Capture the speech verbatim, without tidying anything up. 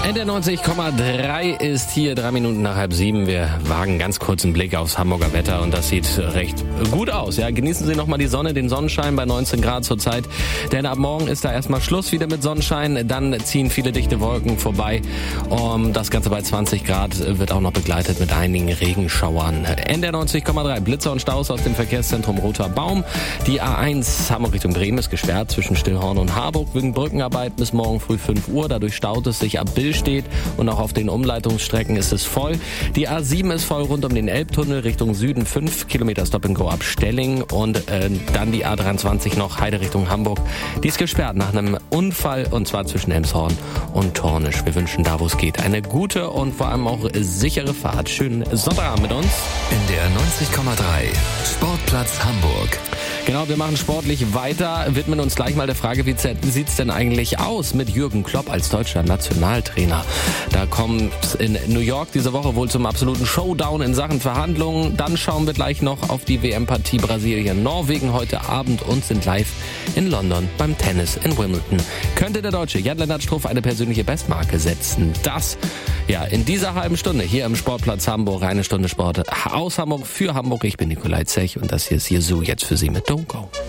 N D R neunzig Komma drei ist hier, drei Minuten nach halb sieben. Wir wagen ganz kurz einen Blick aufs Hamburger Wetter und das sieht recht gut aus. Ja, genießen Sie nochmal die Sonne, den Sonnenschein bei neunzehn Grad zurzeit. Denn ab morgen ist da erstmal Schluss wieder mit Sonnenschein. Dann ziehen viele dichte Wolken vorbei. Um, das Ganze bei zwanzig Grad wird auch noch begleitet mit einigen Regenschauern. N D R neunzig Komma drei, Blitzer und Staus aus dem Verkehrszentrum Roter Baum. Die A eins Hamburg Richtung Bremen ist gesperrt zwischen Stillhorn und Harburg wegen Brückenarbeit bis morgen früh fünf Uhr. Dadurch staut es sich ab Bill steht und auch auf den Umleitungsstrecken ist es voll. Die A sieben ist voll rund um den Elbtunnel Richtung Süden, fünf Kilometer Stop and Go ab Stelling und äh, dann die A dreiundzwanzig noch Heide Richtung Hamburg. Die ist gesperrt nach einem Unfall und zwar zwischen Elmshorn und Tornisch. Wir wünschen da, wo es geht, eine gute und vor allem auch sichere Fahrt. Schönen Sonntagabend mit uns. N D R neunzig Komma drei, Sportplatz Hamburg. Genau, wir machen sportlich weiter, widmen uns gleich mal der Frage, wie sieht's denn eigentlich aus mit Jürgen Klopp als deutscher Nationaltrainer? Da kommt in New York diese Woche wohl zum absoluten Showdown in Sachen Verhandlungen. Dann schauen wir gleich noch auf die W M-Partie Brasilien-Norwegen heute Abend und sind live in London beim Tennis in Wimbledon. Könnte der Deutsche Jan-Lennart Struff eine persönliche Bestmarke setzen? Das, ja, in dieser halben Stunde hier im Sportplatz Hamburg. Eine Stunde Sport aus Hamburg für Hamburg. Ich bin Nikolai Zech und das hier ist Jesu jetzt für Sie mit Don't Go.